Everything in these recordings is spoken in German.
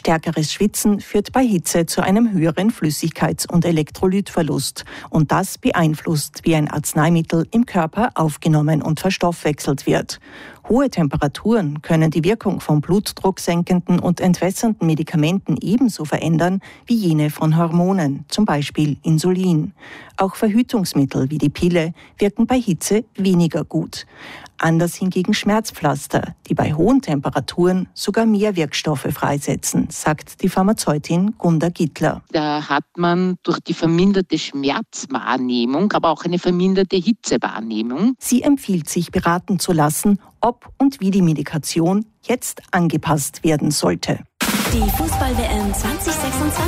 Stärkeres Schwitzen führt bei Hitze zu einem höheren Flüssigkeits- und Elektrolytverlust. Und das beeinflusst, wie ein Arzneimittel im Körper aufgenommen und verstoffwechselt wird. Hohe Temperaturen können die Wirkung von blutdrucksenkenden und entwässernden Medikamenten ebenso verändern wie jene von Hormonen, zum Beispiel Insulin. Auch Verhütungsmittel wie die Pille wirken bei Hitze weniger gut. Anders hingegen Schmerzpflaster, die bei hohen Temperaturen sogar mehr Wirkstoffe freisetzen, sagt die Pharmazeutin Gunda Gittler. Da hat man durch die verminderte Schmerzwahrnehmung, aber auch eine verminderte Hitzewahrnehmung. Sie empfiehlt sich beraten zu lassen, ob und wie die Medikation jetzt angepasst werden sollte. Die Fußball-WM 2026.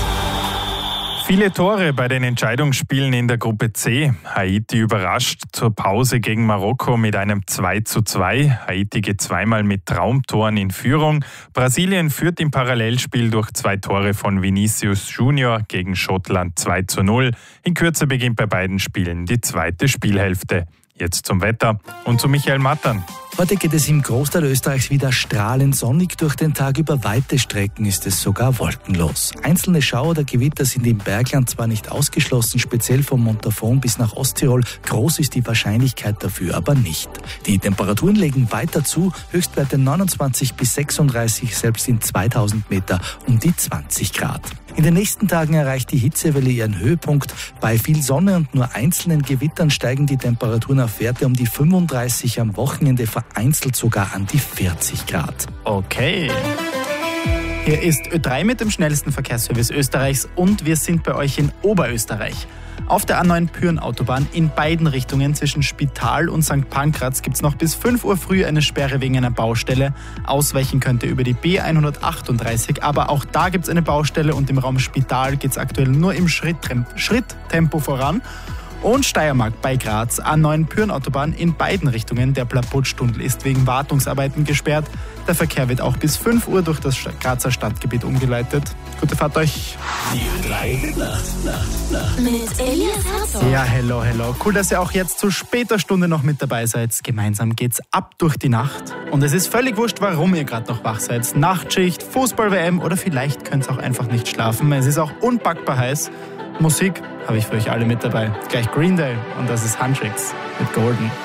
Viele Tore bei den Entscheidungsspielen in der Gruppe C. Haiti überrascht zur Pause gegen Marokko mit einem 2:2. Haiti geht zweimal mit Traumtoren in Führung. Brasilien führt im Parallelspiel durch 2 Tore von Vinicius Junior gegen Schottland 2:0. In Kürze beginnt bei beiden Spielen die zweite Spielhälfte. Jetzt zum Wetter und zu Michael Mattern. Heute geht es im Großteil Österreichs wieder strahlend sonnig. Durch den Tag über weite Strecken ist es sogar wolkenlos. Einzelne Schauer oder Gewitter sind im Bergland zwar nicht ausgeschlossen, speziell vom Montafon bis nach Osttirol. Groß ist die Wahrscheinlichkeit dafür aber nicht. Die Temperaturen legen weiter zu, Höchstwerte 29 bis 36, selbst in 2000 Meter um die 20 Grad. In den nächsten Tagen erreicht die Hitzewelle ihren Höhepunkt. Bei viel Sonne und nur einzelnen Gewittern steigen die Temperaturen auf Werte um die 35, am Wochenende vereinzelt sogar an die 40 Grad. Okay. Hier ist Ö3 mit dem schnellsten Verkehrsservice Österreichs und wir sind bei euch in Oberösterreich. Auf der A9 Pyhrn-Autobahn in beiden Richtungen zwischen Spital und St. Pankraz gibt es noch bis 5 Uhr früh eine Sperre wegen einer Baustelle. Ausweichen könnt ihr über die B138, aber auch da gibt es eine Baustelle und im Raum Spital geht es aktuell nur im Schritttempo voran. Und Steiermark bei Graz, A9 Pyhrn-Autobahn in beiden Richtungen. Der Plaputstunnel ist wegen Wartungsarbeiten gesperrt. Der Verkehr wird auch bis 5 Uhr durch das Grazer Stadtgebiet umgeleitet. Gute Fahrt euch. Die Ö3 Nacht. Mit Elias Herzog. Ja, hello. Cool, dass ihr auch jetzt zu später Stunde noch mit dabei seid. Gemeinsam geht's ab durch die Nacht. Und es ist völlig wurscht, warum ihr gerade noch wach seid. Nachtschicht, Fußball-WM oder vielleicht könnt ihr auch einfach nicht schlafen. Es ist auch unpackbar heiß. Musik habe ich für euch alle mit dabei. Gleich Green Day und das ist Huntrix mit Golden.